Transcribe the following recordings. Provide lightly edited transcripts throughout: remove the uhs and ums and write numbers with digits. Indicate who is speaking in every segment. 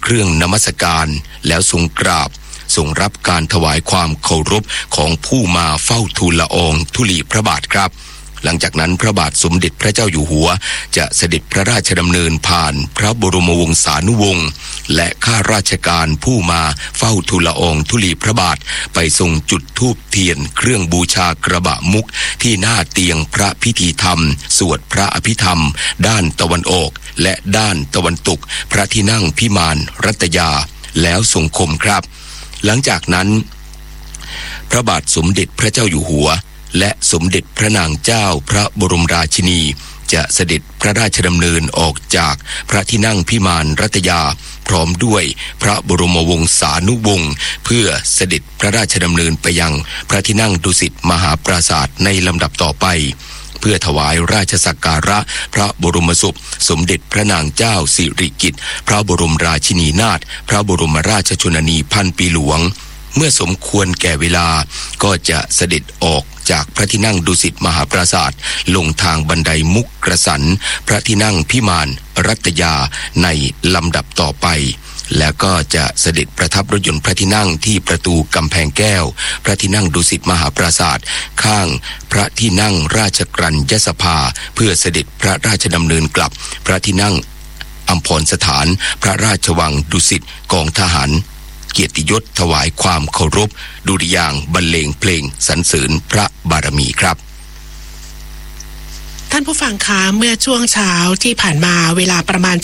Speaker 1: เครื่องนมัสการแล้วทรงกราบทรงรับการถวายความเคารพของผู้มาเฝ้าทูลละอองธุลีพระบาทครับหลังจากนั้นพระบาทสมเด็จพระเจ้าอยู่หัวจะเสด็จพระราชดำเนินผ่านพระบรมวงศานุวงศ์และข้าราชการผู้มาเฝ้าทูลละอองธุลีพระบาทไปทรงจุดธูปเทียนเครื่องบูชากระบะมุกที่หน้าเตียงพระพิธีธรรมสวดพระอภิธรรมด้านตะวันออกและด้านตะวันตกพระที่นั่งพิมานรัตยาแล้วทรงคมครับหลังจากนั้นพระบาทสมเด็จพระเจ้าอยู่หัวและสมเด็จพระนางเจ้าพระบรมราชินีจะเสด็จพระราชดำเนินออกจากพระที่นั่งพิมานรัตยาพร้อมด้วยพระบรมวงศานุวงศ์เพื่อเสด็จพระราชดำเนินไปยังพระที่นั่งดุสิตมหาปราสาทในลำดับต่อไปเพื่อถวายราชสักการะพระบรมศพสมเด็จพระนางเจ้าสิริกิติ์พระบรมราชินีนาถพระบรมราชชนนีพันปีหลวงเมื่อสมควรแก่เวลาก็จะเสด็จออกจากพระที่นั่งดุสิตมหาปราสาทลงทางบันไดมุกกระสันพระที่นั่งพิมานรัตยาในลำดับต่อไปแล้วก็จะเสด็จประทับรถยนต์พระที่นั่งที่ประตูกำแพงแก้วพระที่นั่งดุสิตมหาปราสาทข้างพระที่นั่งราชกรัญญสภาเพื่อเสด็จพระราชดำเนินกลับพระที่นั่งอัมพรสถานพระราชวังดุสิตกองทหารเกียรติยศถวายความเคารพดุริยางค์บรรเลงเพลงสรรเสริญพระบารมีครับ
Speaker 2: ท่านผู้ฟังคะเมื่อช่วงเช้าที่ผ่านมาเวลาประมาณ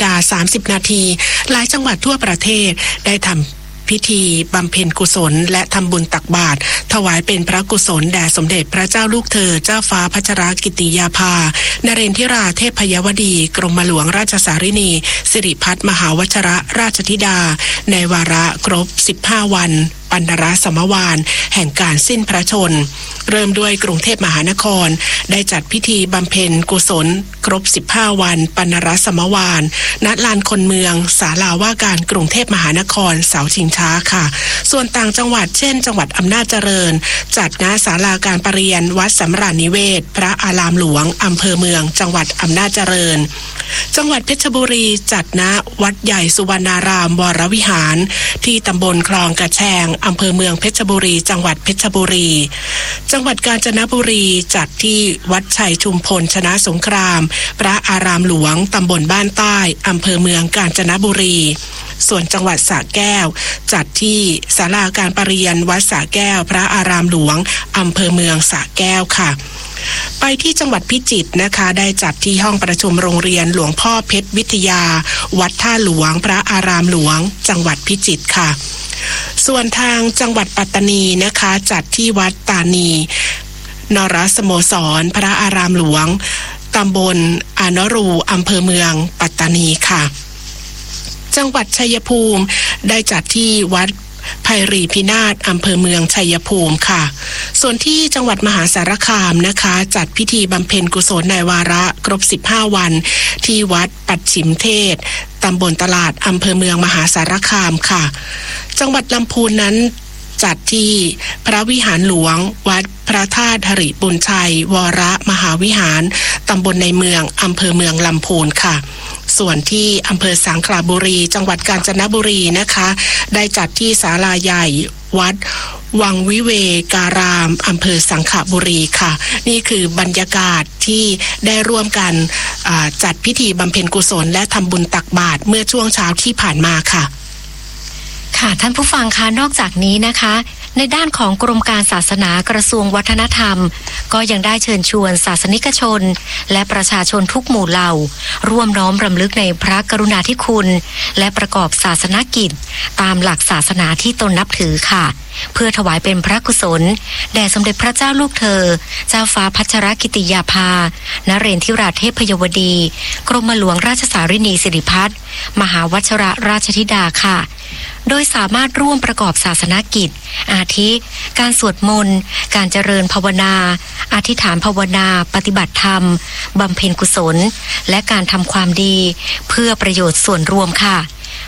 Speaker 2: 7:30 นาทีหลายจังหวัดทั่วประเทศได้ทำพิธีบำเพ็ญกุศลและทำบุญตักบาตรถวายเป็นพระกุศลแด่สมเด็จพระเจ้าลูกเธอเจ้าฟ้าพัชรกิติยาภานเรนทิราเทพยวดีกรมหลวงราชสารินีสิริพัฒน์มหาวชรราชธิดาในวาระครบ15วันปัณณรสมวานแห่งการสิ้นพระชนม์เริ่มด้วยกรุงเทพมหานครได้จัดพิธีบำเพ็ญกุศลครบ15วันปัณณรสมวานณลานคนเมืองศาลาว่าการกรุงเทพมหานครเสาชิงช้าค่ะส่วนต่างจังหวัดเช่นจังหวัดอำนาจเจริญจัดณศาลาการประเรียนวัดสำราญนิเวศพระอารามหลวงอำเภอเมืองจังหวัดอำนาจเจริญจังหวัดเพชรบุรีจัดณวัดใหญ่สุวรรณารามวรวิหารที่ตำบลคลองกระแชงอำเภอเมืองเพชรบุรีจังหวัดเพชรบุรีจังหวัดกาญจนบุรีจัดที่วัดชัยชุมพลชนะสงครามพระอารามหลวงตำบลบ้านใต้อำเภอเมืองกาญจนบุรีส่วนจังหวัดสระแก้วจัดที่ศาลาการประเรียนวัดสระแก้วพระอารามหลวงอำเภอเมืองสระแก้วค่ะไปที่จังหวัดพิจิตรนะคะได้จัดที่ห้องประชุมโรงเรียนหลวงพ่อเพชรวิทยาวัดท่าหลวงพระอารามหลวงจังหวัดพิจิตรค่ะส่วนทางจังหวัดปัตตานีนะคะจัดที่วัดตานีนรสโมสรพระอารามหลวงตำบลอานรูอำเภอเมืองปัตตานีค่ะจังหวัดชัยภูมิได้จัดที่วัดไพรีพินาศอำเภอเมืองชัยภูมิค่ะส่วนที่จังหวัดมหาสารคามนะคะจัดพิธีบำเพ็ญกุศลในวาระครบ15วันที่วัดปัดฉิมเทศตำบลตลาดอำเภอเมืองมหาสารคามค่ะจังหวัดลำพูนนั้นจัดที่พระวิหารหลวงวัดพระธาตุหริบุญชัยวรมหาวิหารตำบลในเมืองอำเภอเมืองลำพูนค่ะส่วนที่อำเภอสังขละบุรีจังหวัดกาญจนบุรีนะคะได้จัดที่ศาลาใหญ่วัดวังวิเวการามอำเภอสังขละบุรีค่ะนี่คือบรรยากาศที่ได้ร่วมกันจัดพิธีบำเพ็ญกุศลและทำบุญตักบาตรเมื่อช่วงเช้าที่ผ่านมาค่ะ
Speaker 3: ค่ะท่านผู้ฟังคะนอกจากนี้นะคะในด้านของกรมการศาสนากระทรวงวัฒนธรรมก็ยังได้เชิญชวนศาสนิกชนและประชาชนทุกหมู่เหล่าร่วมน้อมรำลึกในพระกรุณาธิคุณและประกอบศาสนกิจตามหลักศาสนาที่ตนนับถือค่ะเพื่อถวายเป็นพระกุศลแด่สมเด็จพระเจ้าลูกเธอเจ้าฟ้าพัชรกิติยาภานเรนทิราเทพยวดีกรมหลวงราชสารินีสิริพัฒน์มหาวชรราชธิดาค่ะโดยสามารถร่วมประกอบศาสนกิจอาทิการสวดมนต์การเจริญภาวนาอธิษฐานภาวนาปฏิบัติธรรมบำเพ็ญกุศลและการทำความดีเพื่อประโยชน์ส่วนรวมค่ะ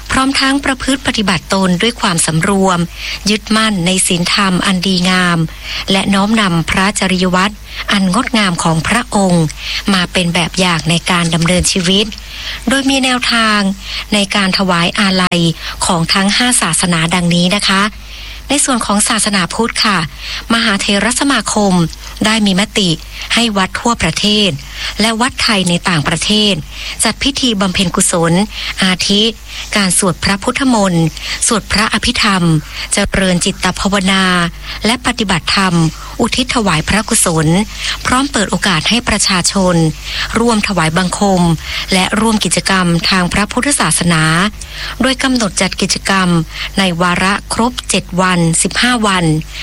Speaker 3: พร้อมทั้งประพฤติปฏิบัติตนด้วยความสำรวมยึดมั่นในศีลธรรมอันดีงามและน้อมนำพระจริยวัตรอันงดงามของพระองค์มาเป็นแบบอย่างในการดำเนินชีวิตโดยมีแนวทางในการถวายอาลัยของทั้ง5ศาสนาดังนี้นะคะในส่วนของศาสนาพุทธค่ะมหาเถรสมาคมได้มีมติให้วัดทั่วประเทศและวัดไทยในต่างประเทศจัดพิธีบำเพ็ญกุศลอาทิการสวดพระพุทธมนต์สวดพระอภิธรรมเจริญจิตภาวนาและปฏิบัติธรรมอุทิศถวายพระกุศลพร้อมเปิดโอกาสให้ประชาชนร่วมถวายบังคมและร่วมกิจกรรมทางพระพุทธศาสนาโดยกำหนดจัดกิจกรรมในวาระครบ7วัน15วัน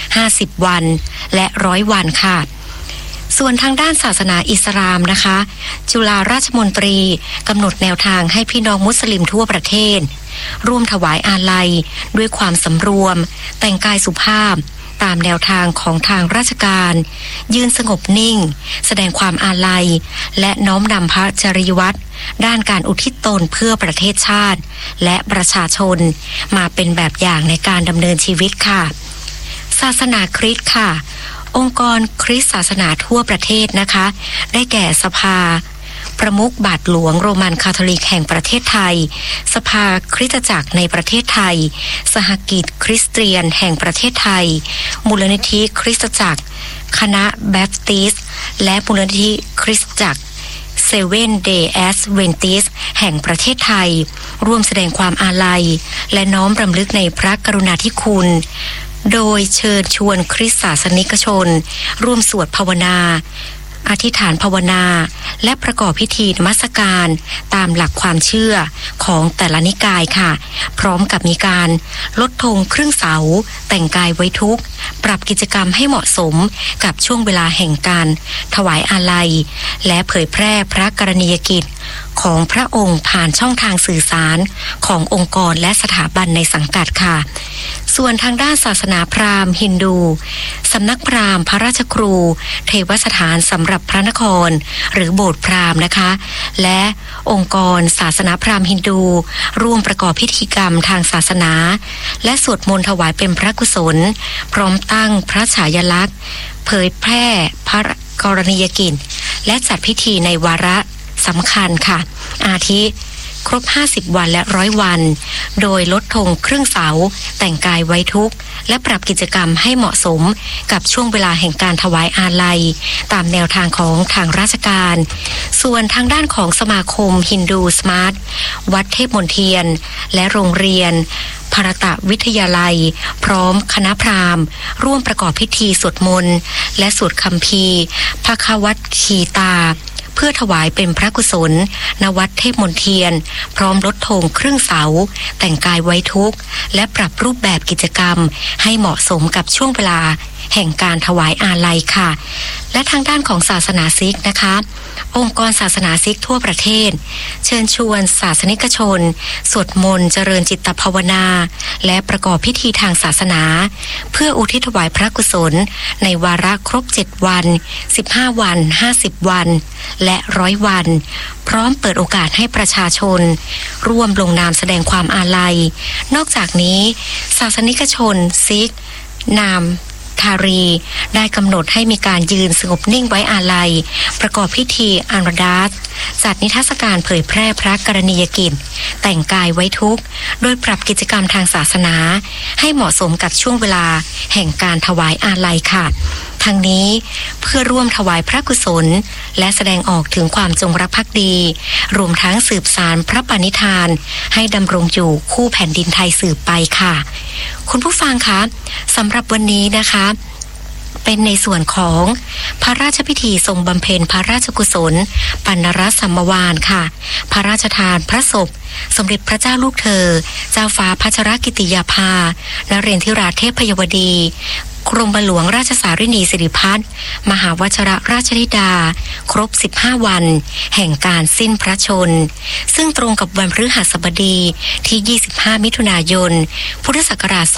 Speaker 3: 50วันและ100วันค่ะส่วนทางด้านศาสนาอิสลามนะคะจุฬาราชมนตรีกำหนดแนวทางให้พี่น้องมุสลิมทั่วประเทศร่วมถวายอาลัยด้วยความสำรวมแต่งกายสุภาพตามแนวทางของทางราชการยืนสงบนิ่งแสดงความอาลัยและน้อมนำพระจริยวัตรด้านการอุทิศตนเพื่อประเทศชาติและประชาชนมาเป็นแบบอย่างในการดำเนินชีวิตค่ะศาสนาคริสต์ค่ะองค์กรคริสต์ศาสนาทั่วประเทศนะคะได้แก่สภาประมุขบาทหลวงโรมันคาทอลิกแห่งประเทศไทยสภาคริสตจักรในประเทศไทยสหกิจคริสเตียนแห่งประเทศไทยมูลนิธิคริสตจักรคณะแบปติสต์และมูลนิธิคริสตจักรเซเว่นเดย์แอดเวนทิสต์แห่งประเทศไทยร่วมแสดงความอาลัยและน้อมรำลึกในพระกรุณาธิคุณโดยเชิญชวนคริสตศาสนิกชนร่วมสวดภาวนาอธิษฐานภาวนาและประกอบพิธีนมัสการตามหลักความเชื่อของแต่ละนิกายค่ะพร้อมกับมีการลดธงครึ่งเสาแต่งกายไว้ทุกข์ปรับกิจกรรมให้เหมาะสมกับช่วงเวลาแห่งการถวายอาลัยและเผยแพร่พระกรณียกิจของพระองค์ผ่านช่องทางสื่อสารขององค์กรและสถาบันในสังกัดค่ะส่วนทางด้านศาสนาพราหมณ์ฮินดูสำนักพราหมณ์พระราชครูเทวสถานสำหรับพระนครหรือโบสถ์พราหมณ์นะคะและองค์กรศาสนาพราหมณ์ฮินดูร่วมประกอบพิธีกรรมทางศาสนาและสวดมนต์ถวายเป็นพระกุศลพร้อมตั้งพระฉายาลักษณ์เผยแพร่พระกรณียกิจและจัดพิธีในวาระสำคัญค่ะอาทิครบ50วันและ100วันโดยลดธงครึ่งเสาแต่งกายไว้ทุกข์และปรับกิจกรรมให้เหมาะสมกับช่วงเวลาแห่งการถวายอาลัยตามแนวทางของทางราชการส่วนทางด้านของสมาคมฮินดูสมาร์ทวัดเทพมนเทียนและโรงเรียนภารตะวิทยาลัยพร้อมคณะพราหมณ์ร่วมประกอบพิธีสวดมนต์และสวดคัมภีร์ภควคีตาเพื่อถวายเป็นพระกุศลณวัดเทพมนเทียนพร้อมลดธงครึ่งเสาแต่งกายไว้ทุกข์และปรับรูปแบบกิจกรรมให้เหมาะสมกับช่วงเวลาแห่งการถวายอาลัยค่ะและทางด้านของศาสนาซิกนะคะองค์กรศาสนาซิกทั่วประเทศเชิญชวนศาสนิกชนสวดมนต์เจริญจิตภาวนาและประกอบพิธีทางศาสนาเพื่ออุทิศถวายพระกุศลในวาระครบ7วัน15วัน50วันและ100วันพร้อมเปิดโอกาสให้ประชาชนร่วมลงนามแสดงความอาลัยนอกจากนี้ศาสนิกชนซิกนามทารีได้กำหนดให้มีการยืนสงบนิ่งไว้อาลัยประกอบพิธีอันรดาสจัดนิทรรศการเผยแพร่พระกรณียกิจแต่งกายไว้ทุกข์โดยปรับกิจกรรมทางศาสนาให้เหมาะสมกับช่วงเวลาแห่งการถวายอาลัยค่ะทั้งนี้เพื่อร่วมถวายพระกุศลและแสดงออกถึงความจงรักภักดีรวมทั้งสืบสานพระปณิธานให้ดำรงอยู่คู่แผ่นดินไทยสืบไปค่ะคุณผู้ฟังคะสำหรับวันนี้นะคะเป็นในส่วนของพระราชพิธีทรงบำเพ็ญพระราชกุศลปัณณรสัมมวานค่ะพระราชทานพระศพสมเด็จพระเจ้าลูกเธอเจ้าฟ้าพัชรกิติยาภานเรศธิราชเทพยวดีกรมหลวงราชสารินีสิริพัฒน์มหาวชิรราชธิดาครบ15วันแห่งการสิ้นพระชนซึ่งตรงกับวันพฤหัสบดีที่25มิถุนายนพุทธศักราช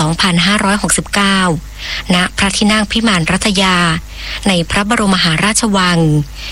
Speaker 3: 2569ณพระที่นั่งพิมานรัตยาในพระบรมมหาราชวัง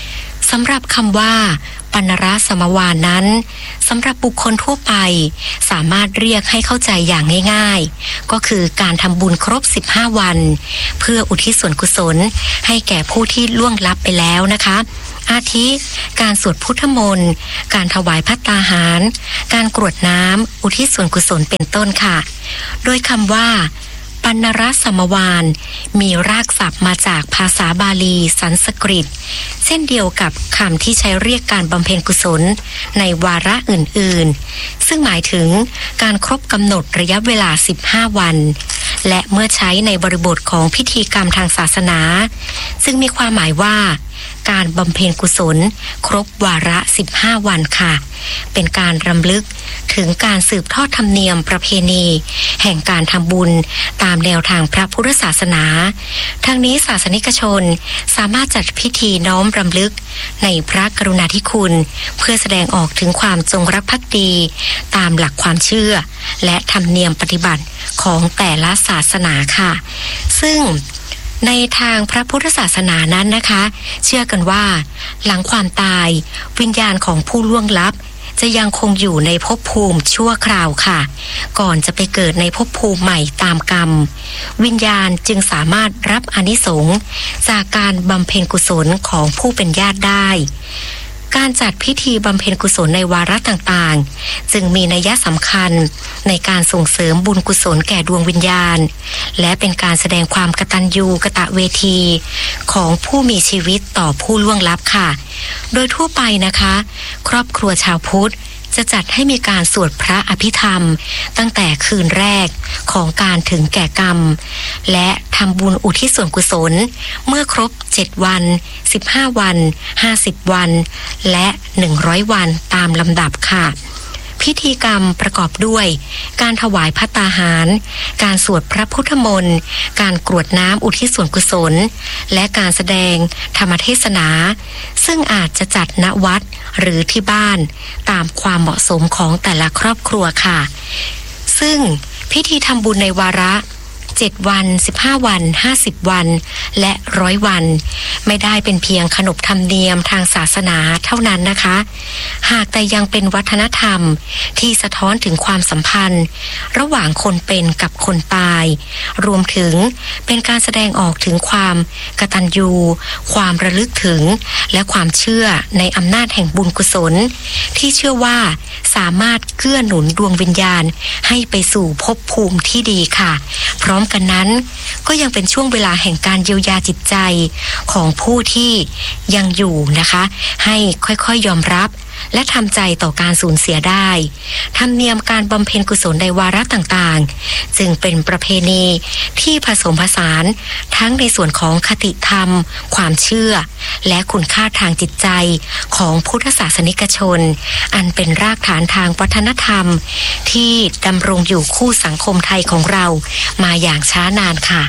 Speaker 3: สำหรับคำว่าปัณรสมวานนั้นสำหรับบุคคลทั่วไปสามารถเรียกให้เข้าใจอย่างง่ายๆก็คือการทำบุญครบ15วันเพื่ออุทิศส่วนกุศลให้แก่ผู้ที่ล่วงลับไปแล้วนะคะอาทิการสวดพุทธมนต์การถวายภัตตาหารการกรวดน้ำอุทิศส่วนกุศลเป็นต้นค่ะโดยคำว่าปัณรสมวานมีรากศัพท์มาจากภาษาบาลีสันสกฤตเช่นเดียวกับคำที่ใช้เรียกการบำเพ็ญกุศลในวาระอื่นๆซึ่งหมายถึงการครบกำหนดระยะเวลา15วันและเมื่อใช้ในบริบทของพิธีกรรมทางศาสนาซึ่งมีความหมายว่าการบำเพ็ญกุศลครบวาระ15วันค่ะเป็นการรำลึกถึงการสืบทอดธรรมเนียมประเพณีแห่งการทำบุญตามแนวทางพระพุทธศาสนาทั้งนี้ศาสนิกชนสามารถจัดพิธีน้อมรำลึกในพระกรุณาธิคุณเพื่อแสดงออกถึงความจงรักภักดีตามหลักความเชื่อและธรรมเนียมปฏิบัติของแต่ละศาสนาค่ะซึ่งในทางพระพุทธศาสนานั้นนะคะเชื่อกันว่าหลังความตายวิญญาณของผู้ล่วงลับจะยังคงอยู่ในภพภูมิชั่วคราวค่ะก่อนจะไปเกิดในภพภูมิใหม่ตามกรรมวิญญาณจึงสามารถรับอานิสงส์จากการบำเพ็ญกุศลของผู้เป็นญาติได้การจัดพิธีบำเพ็ญกุศลในวาระต่างๆจึงมีนัยสำคัญในการส่งเสริมบุญกุศลแก่ดวงวิญญาณและเป็นการแสดงความกตัญญูกตเวทีของผู้มีชีวิตต่อผู้ล่วงลับค่ะโดยทั่วไปนะคะครอบครัวชาวพุทธจะจัดให้มีการสวดพระอภิธรรมตั้งแต่คืนแรกของการถึงแก่กรรมและทำบุญอุทิศส่วนกุศลเมื่อครบ7วัน15วัน50วันและ100วันตามลำดับค่ะพิธีกรรมประกอบด้วยการถวายภัตตาหารการสวดพระพุทธมนต์การกรวดน้ำอุทิศส่วนกุศลและการแสดงธรรมเทศนาซึ่งอาจจะจัดณวัดหรือที่บ้านตามความเหมาะสมของแต่ละครอบครัวค่ะซึ่งพิธีทำบุญในวาระ7วัน15วัน50วันและ100วันไม่ได้เป็นเพียงขนบธรรมเนียมทางศาสนาเท่านั้นนะคะหากแต่ยังเป็นวัฒนธรรมที่สะท้อนถึงความสัมพันธ์ระหว่างคนเป็นกับคนตายรวมถึงเป็นการแสดงออกถึงความกตัญญูความระลึกถึงและความเชื่อในอำนาจแห่งบุญกุศลที่เชื่อว่าสามารถเกื้อหนุนดวงวิญญาณให้ไปสู่ภพภูมิที่ดีค่ะพร้อมกันนั้นก็ยังเป็นช่วงเวลาแห่งการเยียวยาจิตใจของผู้ที่ยังอยู่นะคะให้ค่อยๆยอมรับและทำใจต่อการสูญเสียได้ธรรมเนียมการบำเพ็ญกุศลในวาระต่างๆจึงเป็นประเพณีที่ผสมผสานทั้งในส่วนของคติธรรมความเชื่อและคุณค่าทางจิตใจของพุทธศาสนิกชนอันเป็นรากฐานทางวัฒนธรรมที่ดำรงอยู่คู่สังคมไทยของเรามาอย่างช้านานค่ะ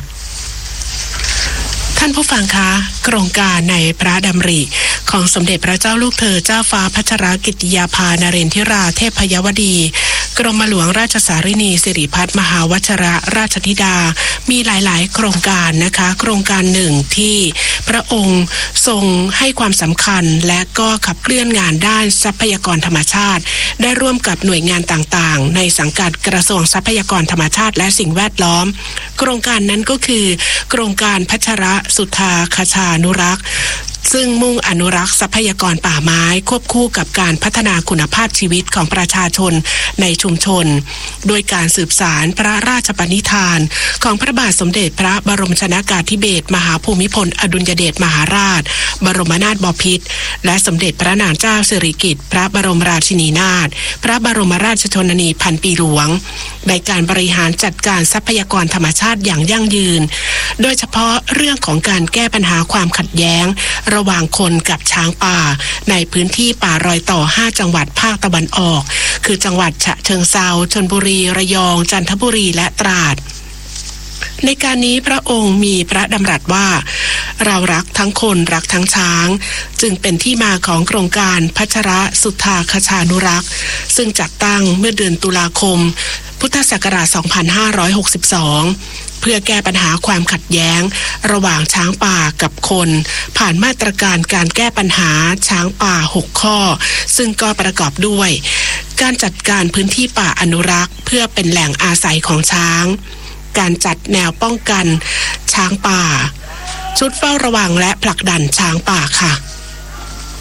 Speaker 2: ท่านผู้ฟังคะโครงการในพระดำริของสมเด็จพระเจ้าลูกเธอเจ้าฟ้าพัชรกิติยาภานเรนทิราเทพยวดีกรมหลวงราชสารินีสิริพัฒน์มหาวชิรราชธิดามีหลายๆโครงการนะคะโครงการหนึ่งที่พระองค์ทรงให้ความสำคัญและก็ขับเคลื่อนงานด้านทรัพยากรธรรมชาติได้ร่วมกับหน่วยงานต่างๆในสังกัดกระทรวงทรัพยากรธรรมชาติและสิ่งแวดล้อมโครงการนั้นก็คือโครงการพัชรสุธาคชานุรักษ์ซึ่งมุ่งอนุรักษ์ทรัพยากรป่าไม้ควบคู่กับการพัฒนาคุณภาพชีวิตของประชาชนในชุมชนโดยการสืบสานพระราชปณิธานของพระบาทสมเด็จพระบรมชนกาธิเบศรมหาภูมิพลอดุลยเดชมหาราชบรมนาถบพิตรและสมเด็จพระนางเจ้าสิริกิติ์พระบรมราชินีนาถพระบรมราชชนนีพันปีหลวงในการบริหารจัดการทรัพยากรธรรมชาติอย่างยั่งยืนโดยเฉพาะเรื่องของการแก้ปัญหาความขัดแย้งระหว่างคนกับช้างป่าในพื้นที่ป่ารอยต่อ5จังหวัดภาคตะวันออกคือจังหวัดฉะเชิงเทราชลบุรีระยองจันทบุรีและตราดในการนี้พระองค์มีพระดำรัสว่าเรารักทั้งคนรักทั้งช้างจึงเป็นที่มาของโครงการพัชรสุธาคชานุรักษ์ซึ่งจัดตั้งเมื่อเดือนตุลาคมพุทธศักราช 2562 เพื่อแก้ปัญหาความขัดแย้งระหว่างช้างป่ากับคนผ่านมาตรการการแก้ปัญหาช้างป่า6ข้อซึ่งก็ประกอบด้วยการจัดการพื้นที่ป่าอนุรักษ์เพื่อเป็นแหล่งอาศัยของช้างการจัดแนวป้องกันช้างป่าชุดเฝ้าระวังและผลักดันช้างป่าค่ะ